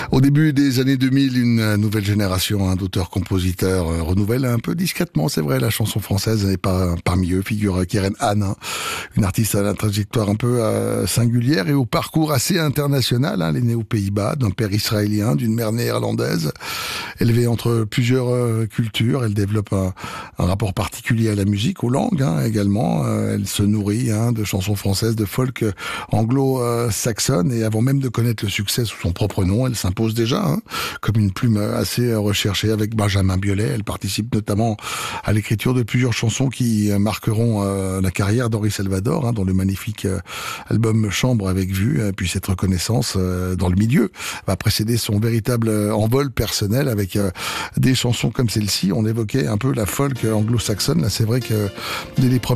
Au début des années 2000, une nouvelle génération d'auteurs-compositeurs renouvelle un peu discrètement, c'est vrai, la chanson française, et pas parmi eux figure Keren Han, une artiste à la trajectoire un peu singulière et au parcours assez international. Elle est née aux Pays-Bas, d'un père israélien, d'une mère néerlandaise, élevée entre plusieurs cultures. Elle développe un rapport particulier à la musique, aux langues également. Elle se nourrit de chansons françaises, de folk anglo-saxonne, et avant même de connaître le succès sous son propre nom, elle s'impose déjà comme une plume assez recherchée avec Benjamin Biolay. Elle participe notamment à l'écriture de plusieurs chansons qui marqueront la carrière d'Henri Salvador, dont le magnifique album Chambre avec vue. Puis cette reconnaissance dans le milieu va précéder son véritable envol personnel avec des chansons comme celle-ci. On évoquait un peu la folk anglo-saxonne. Là, c'est vrai que dès les premiers